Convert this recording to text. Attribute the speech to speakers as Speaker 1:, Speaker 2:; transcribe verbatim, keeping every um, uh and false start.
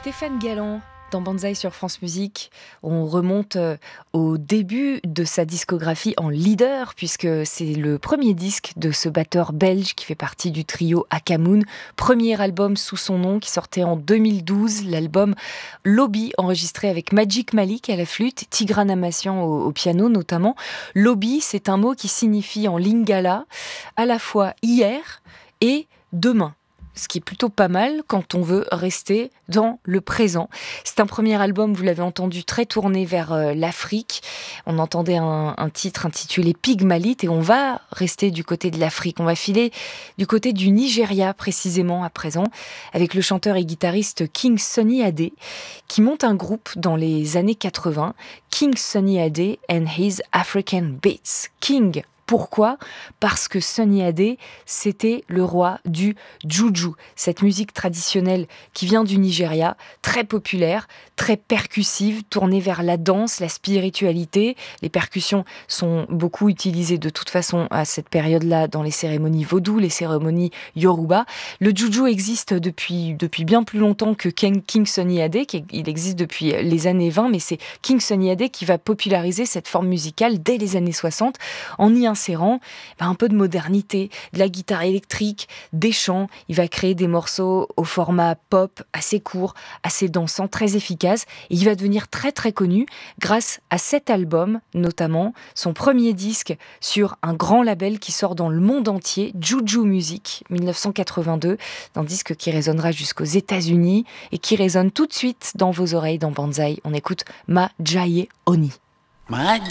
Speaker 1: Stéphane Galland, dans Banzai sur France Musique, on remonte au début de sa discographie en leader, puisque c'est le premier disque de ce batteur belge qui fait partie du trio Akamoon. Premier album sous son nom qui sortait en deux mille douze, l'album Lobby, enregistré avec Magic Malik à la flûte, Tigran Amassian au, au piano notamment. Lobby, c'est un mot qui signifie en lingala à la fois hier et demain. Ce qui est plutôt pas mal quand on veut rester dans le présent. C'est un premier album, vous l'avez entendu, très tourné vers euh, l'Afrique. On entendait un, un titre intitulé Pygmalite et on va rester du côté de l'Afrique. On va filer du côté du Nigeria précisément à présent avec le chanteur et guitariste King Sunny Adé qui monte un groupe dans les années quatre-vingts, King Sunny Adé and His African Beats. King. Pourquoi ? Parce que Sunny Adé, c'était le roi du juju, cette musique traditionnelle qui vient du Nigeria, très populaire, très percussive, tournée vers la danse, la spiritualité. Les percussions sont beaucoup utilisées de toute façon à cette période-là dans les cérémonies vaudou, les cérémonies yoruba. Le juju existe depuis, depuis bien plus longtemps que King, King Sunny Adé, qui, il existe depuis les années vingt, mais c'est King Sunny Adé qui va populariser cette forme musicale dès les années soixante en y insérant ben, un peu de modernité, de la guitare électrique, des chants. Il va créer des morceaux au format pop, assez court, assez dansant, très efficace. Et il va devenir très très connu grâce à cet album, notamment son premier disque sur un grand label qui sort dans le monde entier, Juju Music, dix-neuf cent quatre-vingt-deux, un disque qui résonnera jusqu'aux États-Unis et qui résonne tout de suite dans vos oreilles dans Banzai. On écoute Ma Jaye Oni.